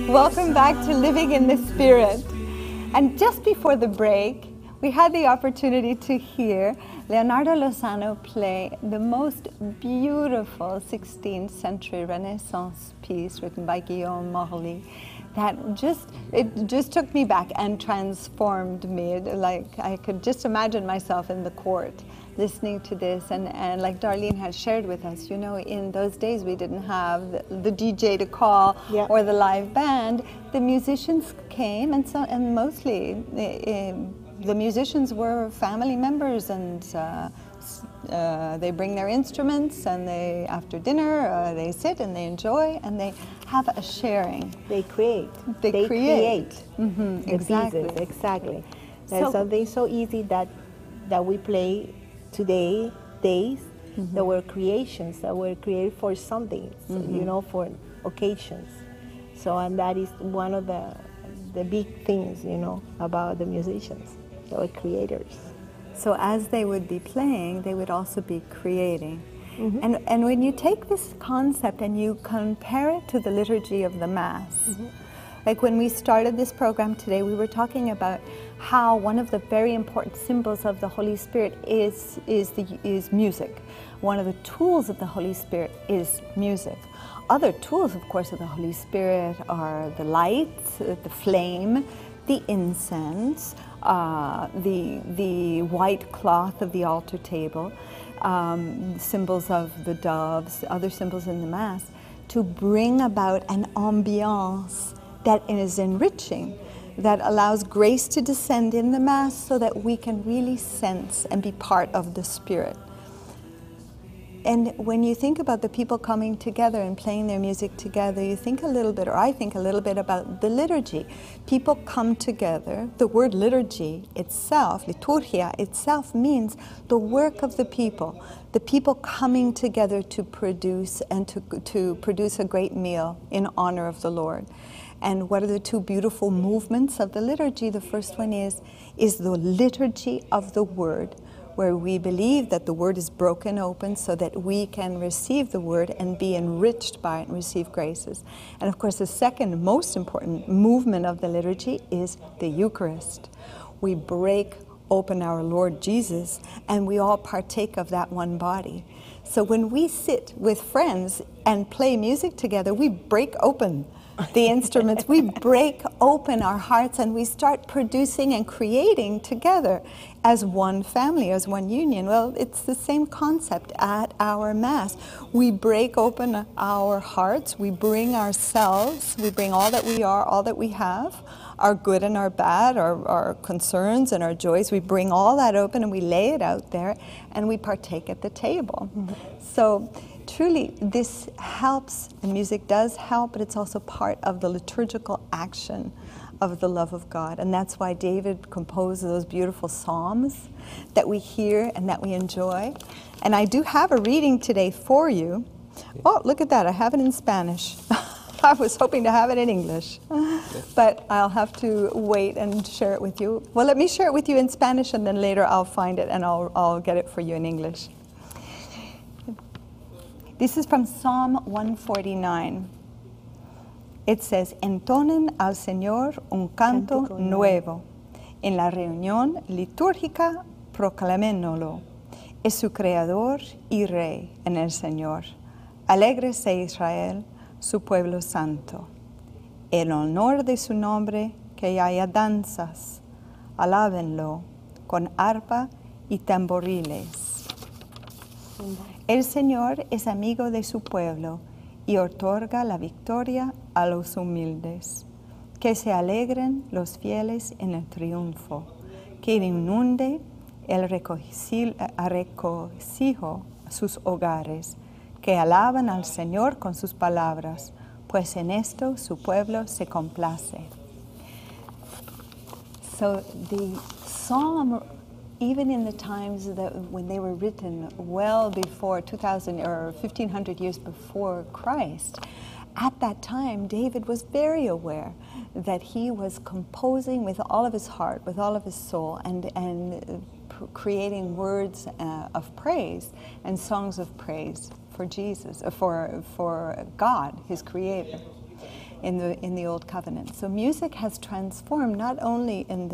Welcome back to Living in the Spirit. And just before the break, we had the opportunity to hear Leonardo Lozano play the most beautiful 16th century Renaissance piece written by Guillaume Morly. It just took me back and transformed me. Like I could just imagine myself in the court listening to this, and like Darlene had shared with us, you know, in those days we didn't have the DJ to call or the live band. The musicians came, and mostly the musicians were family members, and they bring their instruments, and they, after dinner, they sit and they enjoy, and they have a sharing. They create. They create. The Exactly. pieces, exactly. There's something so easy that we play today, days, that were creations, that were created for something, you know, for occasions. So, and that is one of the big things, you know, about the musicians, they were creators. So as they would be playing, they would also be creating. And when you take this concept and you compare it to the liturgy of the Mass, like when we started this program today, we were talking about how one of the very important symbols of the Holy Spirit is music. One of the tools of the Holy Spirit is music. Other tools, of course, of the Holy Spirit are the light, the flame, the incense, the white cloth of the altar table, symbols of the doves, other symbols in the Mass, to bring about an ambiance that is enriching, that allows grace to descend in the Mass so that we can really sense and be part of the Spirit. And when you think about the people coming together and playing their music together, you think a little bit, or I think a little bit about the liturgy. People come together. The word liturgy itself, liturgia itself, means the work of the people coming together to produce and to produce a great meal in honor of the Lord. And what are the two beautiful movements of the liturgy? The first one is the liturgy of the Word, where we believe that the Word is broken open so that we can receive the Word and be enriched by it and receive graces. And of course, the second most important movement of the liturgy is the Eucharist. We break open our Lord Jesus, and we all partake of that one body. So when we sit with friends and play music together, we break open the instruments, we break open our hearts, and we start producing and creating together as one family, as one union. Well, it's the same concept at our Mass. We break open our hearts, we bring ourselves, we bring all that we are, all that we have, our good and our bad, our concerns and our joys. We bring all that open and we lay it out there, and we partake at the table. So truly, this helps, and music does help, but it's also part of the liturgical action of the love of God. And that's why David composed those beautiful psalms that we hear and that we enjoy. And I do have a reading today for you. Oh, look at that, I have it in Spanish. I was hoping to have it in English, but I'll have to wait and share it with you. Well, let me share it with you in Spanish, and then later I'll find it and I'll get it for you in English. This is from Psalm 149. It says, entonen al Señor un canto nuevo. En la reunión litúrgica proclamémoslo. Es su creador y rey en el Señor. Alégrese Israel, su pueblo santo. En honor de su nombre que haya danzas. Alábenlo con arpa y tamboriles. El Señor es amigo de su pueblo y otorga la victoria a los humildes. Que se alegren los fieles en el triunfo, que inunde el regocijo sus hogares, que alaban al Señor con sus palabras, pues en esto su pueblo se complace. So the psalm, even in the times that when they were written well before 2000 or 1500 years before Christ, at that time David was very aware that he was composing with all of his heart, with all of his soul, and creating words of praise and songs of praise for Jesus, for God, his creator. in the Old Covenant. So music has transformed not only in